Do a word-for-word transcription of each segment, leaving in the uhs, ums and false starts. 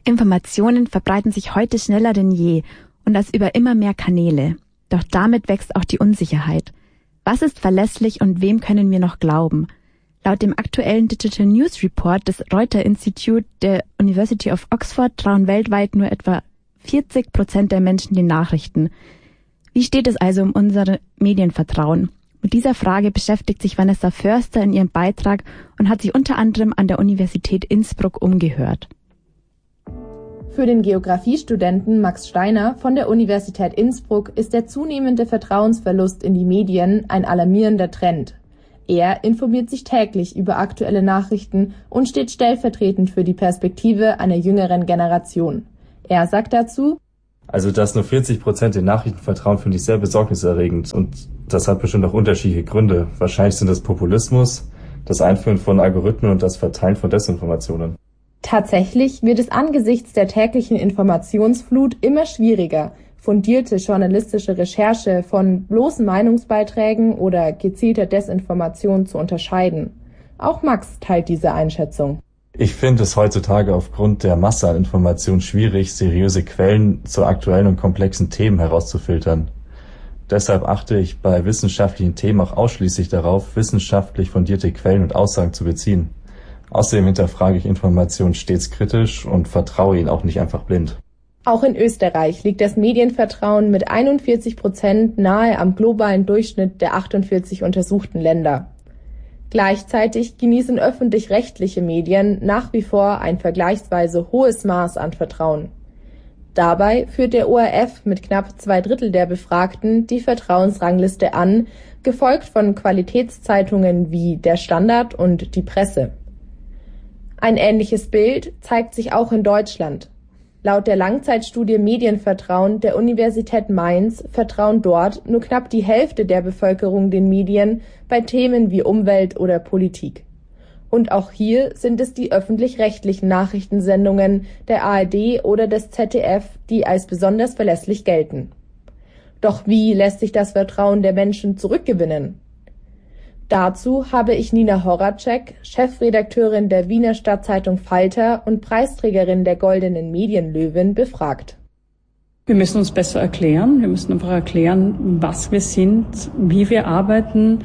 Informationen verbreiten sich heute schneller denn je und das über immer mehr Kanäle. Doch damit wächst auch die Unsicherheit. Was ist verlässlich und wem können wir noch glauben? Laut dem aktuellen Digital News Report des Reuters Institute der University of Oxford trauen weltweit nur etwa vierzig Prozent der Menschen den Nachrichten. Wie steht es also um unser Medienvertrauen? Mit dieser Frage beschäftigt sich Vanessa Förster in ihrem Beitrag und hat sich unter anderem an der Universität Innsbruck umgehört. Für den Geografiestudenten Max Steiner von der Universität Innsbruck ist der zunehmende Vertrauensverlust in die Medien ein alarmierender Trend. Er informiert sich täglich über aktuelle Nachrichten und steht stellvertretend für die Perspektive einer jüngeren Generation. Er sagt dazu: Also, dass nur vierzig Prozent den Nachrichten vertrauen, finde ich sehr besorgniserregend. Und das hat bestimmt auch unterschiedliche Gründe. Wahrscheinlich sind das Populismus, das Einführen von Algorithmen und das Verteilen von Desinformationen. Tatsächlich wird es angesichts der täglichen Informationsflut immer schwieriger, fundierte journalistische Recherche von bloßen Meinungsbeiträgen oder gezielter Desinformation zu unterscheiden. Auch Max teilt diese Einschätzung. Ich finde es heutzutage aufgrund der Masse an Informationen schwierig, seriöse Quellen zu aktuellen und komplexen Themen herauszufiltern. Deshalb achte ich bei wissenschaftlichen Themen auch ausschließlich darauf, wissenschaftlich fundierte Quellen und Aussagen zu beziehen. Außerdem hinterfrage ich Informationen stets kritisch und vertraue ihnen auch nicht einfach blind. Auch in Österreich liegt das Medienvertrauen mit einundvierzig Prozent nahe am globalen Durchschnitt der achtundvierzig untersuchten Länder. Gleichzeitig genießen öffentlich-rechtliche Medien nach wie vor ein vergleichsweise hohes Maß an Vertrauen. Dabei führt der O R F mit knapp zwei Drittel der Befragten die Vertrauensrangliste an, gefolgt von Qualitätszeitungen wie Der Standard und Die Presse. Ein ähnliches Bild zeigt sich auch in Deutschland. Laut der Langzeitstudie Medienvertrauen der Universität Mainz vertrauen dort nur knapp die Hälfte der Bevölkerung den Medien bei Themen wie Umwelt oder Politik. Und auch hier sind es die öffentlich-rechtlichen Nachrichtensendungen der A R D oder des Z D F, die als besonders verlässlich gelten. Doch wie lässt sich das Vertrauen der Menschen zurückgewinnen? Dazu habe ich Nina Horacek, Chefredakteurin der Wiener Stadtzeitung Falter und Preisträgerin der Goldenen Medienlöwin, befragt. Wir müssen uns besser erklären. Wir müssen einfach erklären, was wir sind, wie wir arbeiten.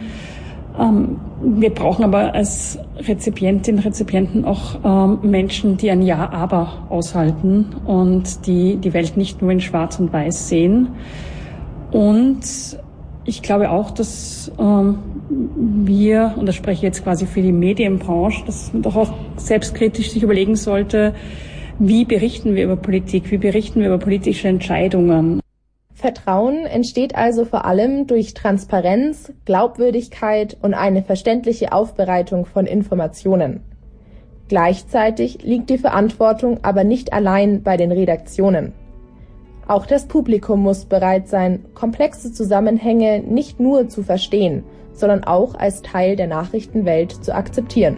Wir brauchen aber als Rezipientin, Rezipienten auch Menschen, die ein Ja, aber aushalten und die die Welt nicht nur in Schwarz und Weiß sehen. Und ich glaube auch, dass ähm, wir, und das spreche ich jetzt quasi für die Medienbranche, dass man doch auch selbstkritisch sich überlegen sollte, wie berichten wir über Politik, wie berichten wir über politische Entscheidungen. Vertrauen entsteht also vor allem durch Transparenz, Glaubwürdigkeit und eine verständliche Aufbereitung von Informationen. Gleichzeitig liegt die Verantwortung aber nicht allein bei den Redaktionen. Auch das Publikum muss bereit sein, komplexe Zusammenhänge nicht nur zu verstehen, sondern auch als Teil der Nachrichtenwelt zu akzeptieren.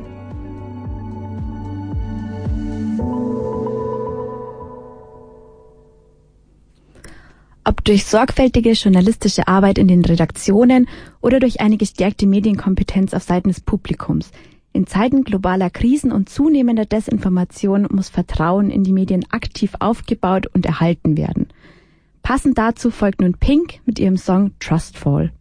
Ob durch sorgfältige journalistische Arbeit in den Redaktionen oder durch eine gestärkte Medienkompetenz auf Seiten des Publikums. In Zeiten globaler Krisen und zunehmender Desinformation muss Vertrauen in die Medien aktiv aufgebaut und erhalten werden. Passend dazu folgt nun Pink mit ihrem Song Trustfall.